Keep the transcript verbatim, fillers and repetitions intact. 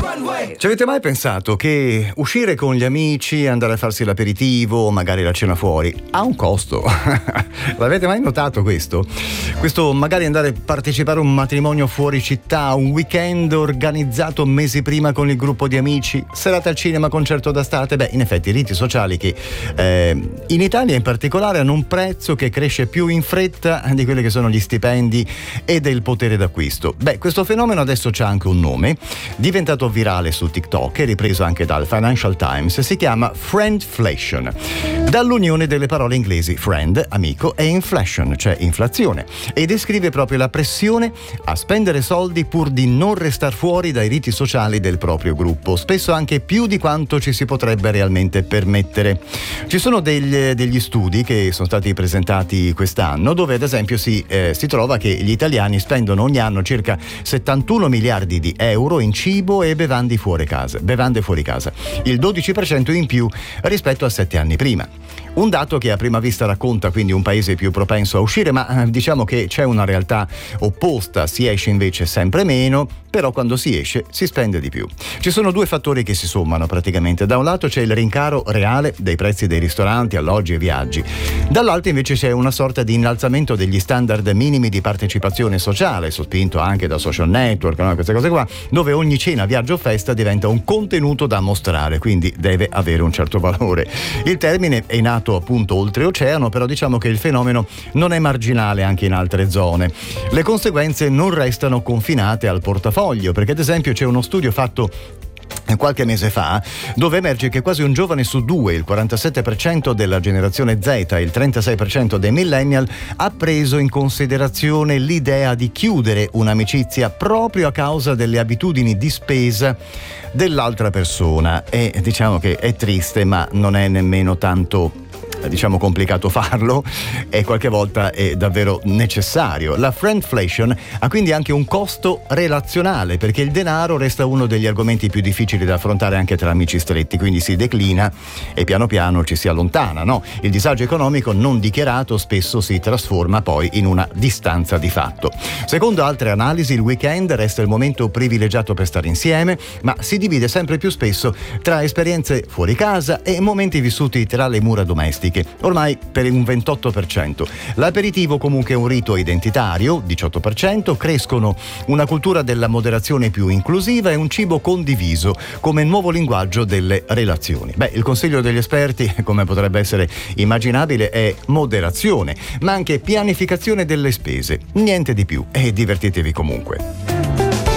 Ci avete mai pensato che uscire con gli amici, andare a farsi l'aperitivo, magari la cena fuori, ha un costo? L'avete mai notato questo? Questo magari andare a partecipare a un matrimonio fuori città, un weekend organizzato mesi prima con il gruppo di amici, serata al cinema, concerto d'estate. Beh, in effetti riti sociali che eh, in Italia in particolare hanno un prezzo che cresce più in fretta di quelli che sono gli stipendi e del potere d'acquisto. Beh, questo fenomeno adesso c'ha anche un nome, diventato virale su TikTok e ripreso anche dal Financial Times. Si chiama friendflation, dall'unione delle parole inglesi friend, amico, e inflation, cioè inflazione, e descrive proprio la pressione a spendere soldi pur di non restar fuori dai riti sociali del proprio gruppo, spesso anche più di quanto ci si potrebbe realmente permettere. Ci sono degli, degli studi che sono stati presentati quest'anno, dove ad esempio si, eh, si trova che gli italiani spendono ogni anno circa settantuno miliardi di euro in cibo e bevande fuori casa, bevande fuori casa, il dodici per cento in più rispetto a sette anni prima. Un dato che a prima vista racconta quindi un paese più propenso a uscire, ma diciamo che c'è una realtà opposta, si esce invece sempre meno, però quando si esce si spende di più. Ci sono due fattori che si sommano praticamente. Da un lato c'è il rincaro reale dei prezzi dei ristoranti, alloggi e viaggi, dall'altro invece c'è una sorta di innalzamento degli standard minimi di partecipazione sociale, sospinto anche da social network, no? Queste cose qua, dove ogni cena, viaggio o festa diventa un contenuto da mostrare, quindi deve avere un certo valore. Il termine è nato appunto oltreoceano, però diciamo che il fenomeno non è marginale anche in altre zone. Le conseguenze non restano confinate al portafoglio, perché ad esempio c'è uno studio fatto qualche mese fa dove emerge che quasi un giovane su due, il quarantasette per cento della generazione Z e il trentasei per cento dei millennial, ha preso in considerazione l'idea di chiudere un'amicizia proprio a causa delle abitudini di spesa dell'altra persona. E diciamo che è triste, ma non è nemmeno tanto diciamo complicato farlo, e qualche volta è davvero necessario. La friendflation ha quindi anche un costo relazionale, perché il denaro resta uno degli argomenti più difficili da affrontare anche tra amici stretti, quindi si declina e piano piano ci si allontana, no? Il disagio economico non dichiarato spesso si trasforma poi in una distanza di fatto. Secondo altre analisi, il weekend resta il momento privilegiato per stare insieme, ma si divide sempre più spesso tra esperienze fuori casa e momenti vissuti tra le mura domestiche, ormai per un ventotto per cento. L'aperitivo comunque è un rito identitario, diciotto per cento, crescono una cultura della moderazione più inclusiva e un cibo condiviso come nuovo linguaggio delle relazioni. Beh, il consiglio degli esperti, come potrebbe essere immaginabile, è moderazione, ma anche pianificazione delle spese, niente di più, e divertitevi comunque.